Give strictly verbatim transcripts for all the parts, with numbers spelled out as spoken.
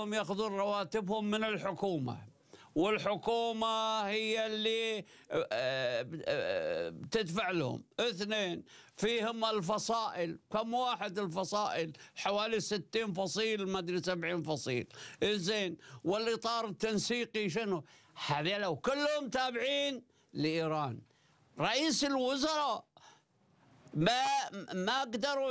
كلهم ياخذون رواتبهم من الحكومة، والحكومة هي اللي بتدفع لهم. اثنين، فيهم الفصائل. كم واحد الفصائل؟ حوالي ستين فصيل، ما ادري سبعين فصيل. زين، والاطار التنسيقي شنو؟ هذول كلهم تابعين لايران. رئيس الوزراء ما ما قدروا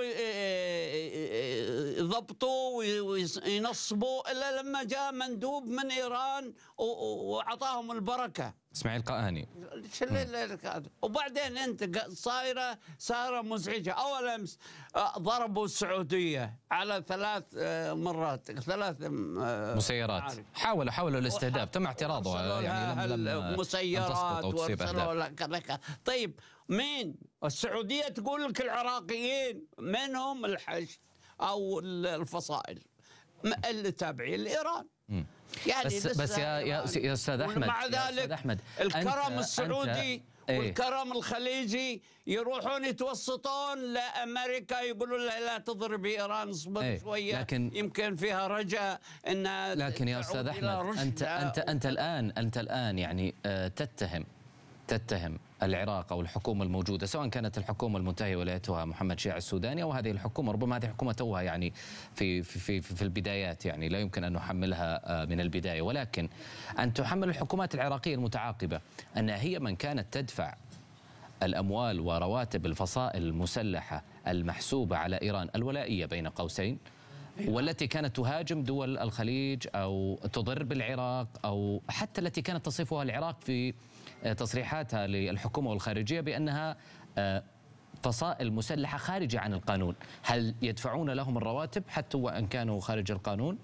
يضبطوا وينصبوا الا لما جاء مندوب من ايران واعطاهم البركه. اسماعيل قاهاني. وبعدين انت صايره صايره مزعجه. اول امس ضربوا السعوديه على ثلاث مرات، ثلاث مسيرات. حاولوا حاولوا الاستهداف، تم اعتراضه يعني لم مسيرات وارسلوا كذا. طيب مين؟ السعوديه تقول لك العراقيين، من هم؟ الحشد او الفصائل اللي تابعين لايران. يعني بس بس يا يا استاذ احمد، مع ذلك أحمد الكرم السعودي ايه؟ والكرم الخليجي يروحون يتوسطون لامريكا، يقولون لها لا تضربي ايران، اصبر ايه؟ شويه لكن يمكن فيها رجاء انها. لكن يا استاذ احمد، انت انت انت الان انت الان يعني تتهم تتهم العراق او الحكومه الموجوده، سواء كانت الحكومه المنتهيه ولايتها محمد شيع السوداني او هذه الحكومه، ربما هذه الحكومه توها يعني في في في في البدايات، يعني لا يمكن ان نحملها من البدايه، ولكن ان تحمل الحكومات العراقيه المتعاقبه انها هي من كانت تدفع الاموال ورواتب الفصائل المسلحه المحسوبه على ايران الولائيه بين قوسين، والتي كانت تهاجم دول الخليج او تضر بالعراق، او حتى التي كانت تصفها العراق في تصريحاتها للحكومة والخارجية بأنها فصائل مسلحة خارجة عن القانون. هل يدفعون لهم الرواتب حتى وإن كانوا خارج القانون؟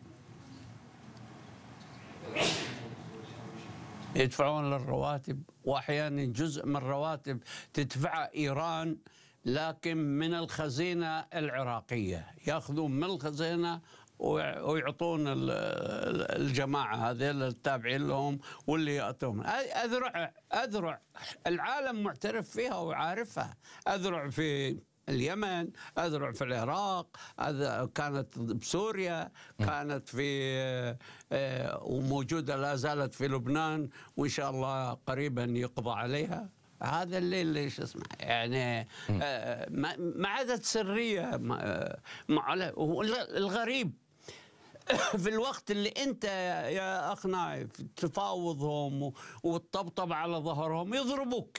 يدفعون للرواتب، وأحيانا جزء من الرواتب تدفع إيران لكن من الخزينة العراقية، يأخذون من الخزينة ويعطون الجماعة هذيل التابعين لهم واللي يأتون. أذرع أذرع العالم معترف فيها وعارفها. أذرع في اليمن، أذرع في العراق، كانت بسوريا، كانت في وموجودة لا زالت في لبنان، وإن شاء الله قريبا يقضى عليها. هذا اللي اللي شو اسمه يعني ما عادت سرية. مع الغريب في الوقت اللي انت يا اخ نايف تفاوضهم وتطبطب على ظهرهم يضربوك.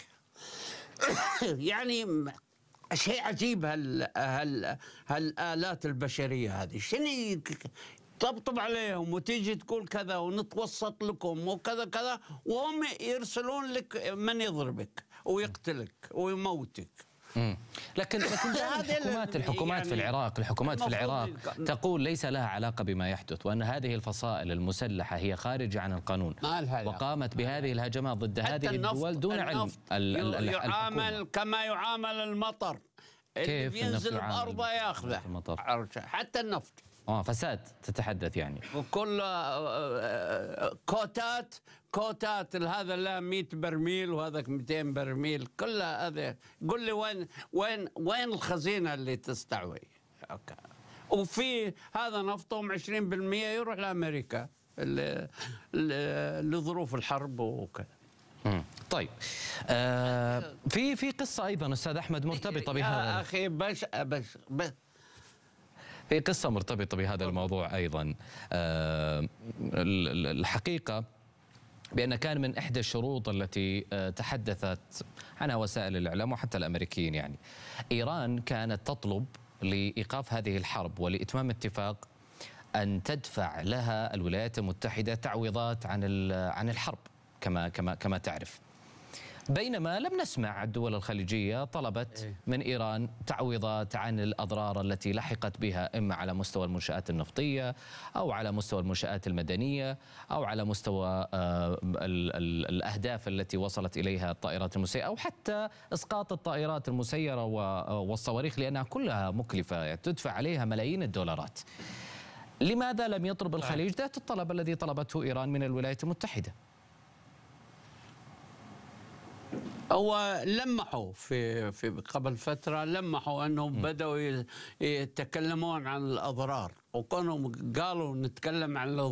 يعني شيء عجيب هال هال هالآلات البشرية هذه، شنو تطبطب عليهم وتيجي تقول كذا ونتوسط لكم وكذا كذا، وهم يرسلون لك من يضربك ويقتلك ويموتك. امم لكن لكن الحكومات الحكومات يعني في العراق الحكومات في العراق تقول ليس لها علاقه بما يحدث، وان هذه الفصائل المسلحه هي خارجه عن القانون، وقامت بهذه الهجمات ضد هذه الدول دون علم. يعامل كما يعامل المطر اللي بينزل بارضه ياخذه، حتى النفط. اه فساد تتحدث يعني، وكل كوتات كوتات هذا لا مئة برميل وهذاك مئتين برميل، كلها هذا. قل لي وين وين وين الخزينه اللي تستعوي؟ اوكي. وفي هذا نفطهم عشرين بالمئة يروح لامريكا لظروف الحرب وكذا. امم طيب آه في في قصه ايضا استاذ احمد مرتبطه بهذا يا اخي بش بش, بش في قصة مرتبطة بهذا الموضوع أيضا. أه الحقيقة بأن كان من إحدى الشروط التي تحدثت عنها وسائل الإعلام وحتى الأمريكيين، يعني إيران كانت تطلب لإيقاف هذه الحرب ولإتمام اتفاق أن تدفع لها الولايات المتحدة تعويضات عن عن الحرب كما كما كما تعرف، بينما لم نسمع الدول الخليجية طلبت من إيران تعويضات عن الأضرار التي لحقت بها، إما على مستوى المنشآت النفطية أو على مستوى المنشآت المدنية أو على مستوى الأهداف التي وصلت إليها الطائرات المسيرة، أو حتى إسقاط الطائرات المسيرة والصواريخ، لأنها كلها مكلفة تدفع عليها ملايين الدولارات. لماذا لم يطلب الخليج ذات الطلب الذي طلبته إيران من الولايات المتحدة؟ هو لمحوا في في قبل فتره، لمحوا انهم م. بداوا يتكلمون عن الاضرار، وكونهم قالوا نتكلم عن